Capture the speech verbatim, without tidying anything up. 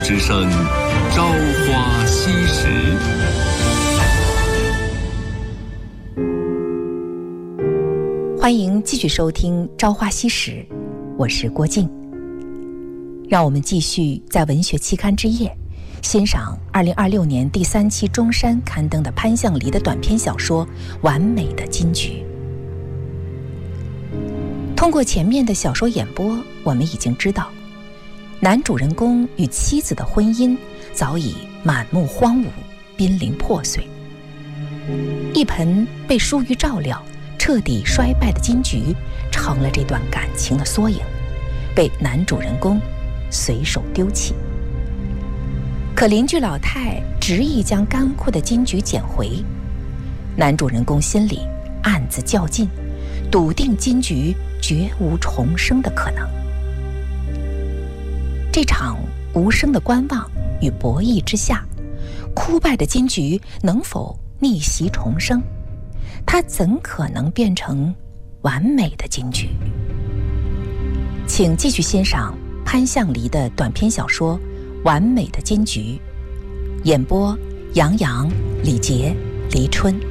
之声朝花夕拾。 欢迎继续收听《朝花夕拾》，我是郭静。让我们继续在文学期刊之夜欣赏二零二六年第三期中山刊登的潘向黎的短篇小说《完美的金菊》。通过前面的小说演播，我们已经知道，男主人公与妻子的婚姻早已满目荒芜，濒临破碎。一盆被疏于照料、彻底衰败的金菊，成了这段感情的缩影，被男主人公随手丢弃。可邻居老太执意将干枯的金菊捡回，男主人公心里暗自较劲，笃定金菊绝无重生的可能。这场无声的观望与博弈之下，枯败的金菊能否逆袭重生？它怎可能变成完美的金菊？请继续欣赏潘向黎的短篇小说《完美的金菊》，演播杨洋、李杰、黎春。